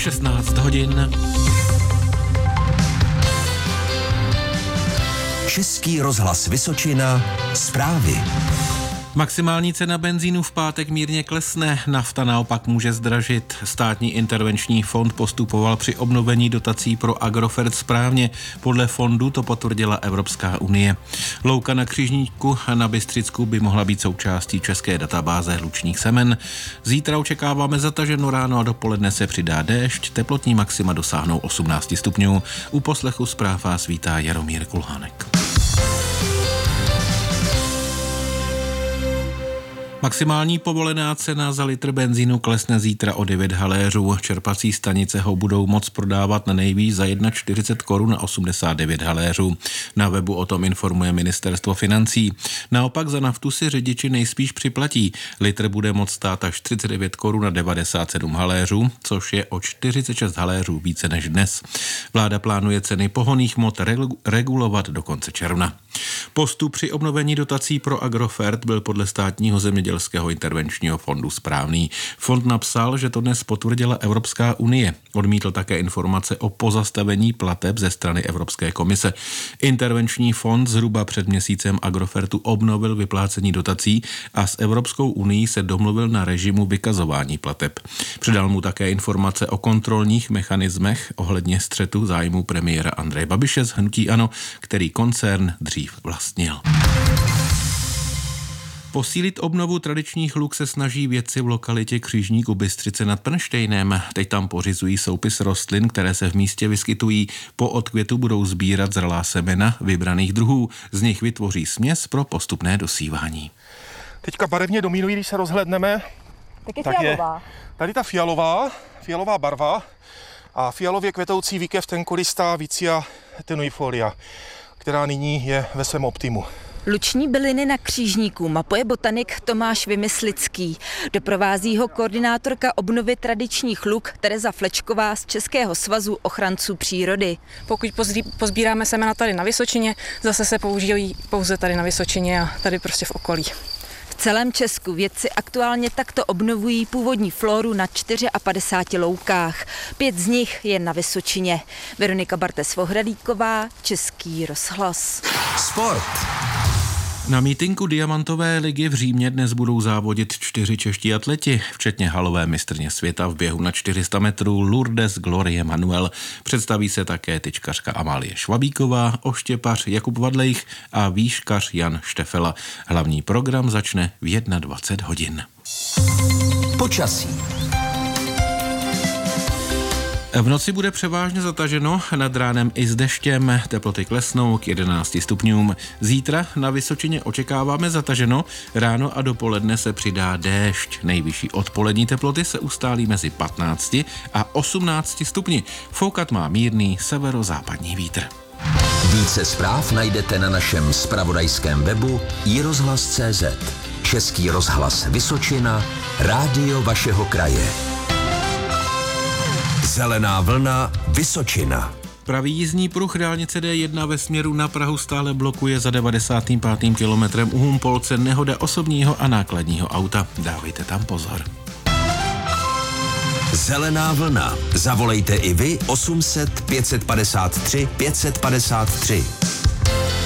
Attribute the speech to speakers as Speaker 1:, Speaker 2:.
Speaker 1: 16 hodin.
Speaker 2: Český rozhlas Vysočina, zprávy.
Speaker 1: Maximální cena benzínu v pátek mírně klesne, nafta naopak může zdražit. Státní intervenční fond postupoval při obnovení dotací pro Agrofert správně. Podle fondu to potvrdila Evropská unie. Louka na Křižníku na Bystřicku by mohla být součástí české databáze hlučných semen. Zítra očekáváme zataženo ráno a dopoledne se přidá déšť, teplotní maxima dosáhnou 18 stupňů. U poslechu zpráv vás vítá Jaromír Kulhánek. Maximální povolená cena za litr benzínu klesne zítra o 9 haléřů. Čerpací stanice ho budou moct prodávat na nejvíc za 41 korun a 89 haléřů. Na webu o tom informuje Ministerstvo financí. Naopak za naftu si řidiči nejspíš připlatí. Litr bude moct stát až 39 korun a 97 haléřů, což je o 46 haléřů více než dnes. Vláda plánuje ceny pohonných hmot regulovat do konce června. Postup při obnovení dotací pro Agrofert byl podle státního zemědělského intervenčního fondu správný. Fond napsal, že to dnes potvrdila Evropská unie. Odmítl také informace o pozastavení plateb ze strany Evropské komise. Intervenční fond zhruba před měsícem Agrofertu obnovil vyplácení dotací a s Evropskou unií se domluvil na režimu vykazování plateb. Předal mu také informace o kontrolních mechanismech ohledně střetu zájmu premiéra Andreje Babiše z hnutí ANO, který koncern dřív vlastnil. Posílit obnovu tradičních luk se snaží vědci v lokalitě Křižník u Bystřice nad Pernštejnem. Teď tam pořizují soupis rostlin, které se v místě vyskytují. Po odkvětu budou sbírat zralá semena vybraných druhů. Z nich vytvoří směs pro postupné dosívání.
Speaker 3: Teďka barevně dominují, když se rozhlédneme.
Speaker 4: Tak je fialová.
Speaker 3: Tady ta fialová barva a fialově kvetoucí výkev tenkulista Vicia tenuifolia, která nyní je ve svém optimu.
Speaker 4: Luční byliny na Křižníku mapuje botanik Tomáš Vymyslický. Doprovází ho koordinátorka obnovy tradičních luk Tereza Flečková z Českého svazu ochranců přírody.
Speaker 5: Pokud pozbíráme semena tady na Vysočině, zase se použijí pouze tady na Vysočině a tady prostě v okolí.
Speaker 4: V celém Česku vědci aktuálně takto obnovují původní flóru na 54 loukách. 5 z nich je na Vysočině. Veronika Bartes-Vohradíková, Český rozhlas.
Speaker 2: Sport.
Speaker 1: Na mítinku Diamantové ligy v Římě dnes budou závodit 4 čeští atleti, včetně halové mistryně světa v běhu na 400 metrů Lourdes Glorie Manuel. Představí se také tyčkařka Amálie Švabíková, oštěpař Jakub Vadlejch a výškař Jan Štefela. Hlavní program začne v 21 hodin.
Speaker 2: Počasí.
Speaker 1: V noci bude převážně zataženo, nad ránem i s deštěm, teploty klesnou k 11 stupňům. Zítra na Vysočině očekáváme zataženo, ráno a dopoledne se přidá déšť. Nejvyšší odpolední teploty se ustálí mezi 15 a 18 stupni. Foukat má mírný severozápadní vítr.
Speaker 2: Více zpráv najdete na našem zpravodajském webu iRozhlas.cz. Český rozhlas Vysočina, rádio vašeho kraje. Zelená vlna Vysočina.
Speaker 1: Pravý jízdní pruh dálnice D1 ve směru na Prahu stále blokuje za 95. kilometrem u Humpolce nehoda osobního a nákladního auta. Dávejte tam pozor.
Speaker 2: Zelená vlna. Zavolejte i vy 800 553 553.